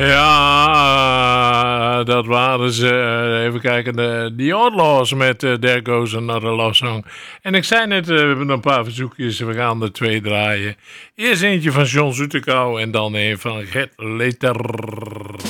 Ja, dat waren ze. Even kijken, The Outlaws met There Goes Another Love Song. En ik zei net, we hebben een paar verzoekjes, we gaan er twee draaien. Eerst eentje van John Zoetekouw en dan een van Gert Leter.